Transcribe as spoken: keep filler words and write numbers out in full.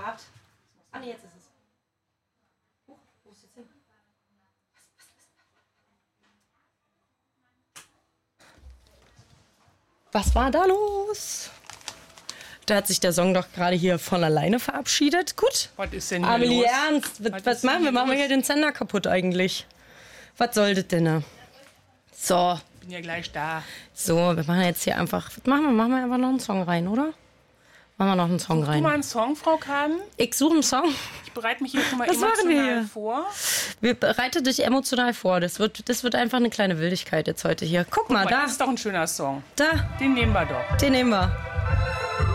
gehabt. Ah, nee, jetzt ist es. Oh, wo ist jetzt hin? Was war da los? Da hat sich der Song doch gerade hier von alleine verabschiedet. Gut. Was ist denn hier Amelie, los? ernst? Was, Was was ist machen denn wir? hier Machen wir los? hier den Sender kaputt eigentlich? Was soll das denn? Ne? So, Ich bin ja gleich da. so, wir machen jetzt hier einfach. Was machen wir? Machen wir einfach noch einen Song rein, oder? Machen wir noch einen Song Du rein. mal einen Song, Frau Kaden? Ich suche einen Song. Ich bereite mich hier schon mal Was machen wir emotional hier? vor. Wir bereite dich emotional vor. Das wird, das wird einfach eine kleine Wildigkeit jetzt heute hier. Guck mal, Aber da, das ist doch ein schöner Song. da, Den nehmen wir doch. den nehmen wir.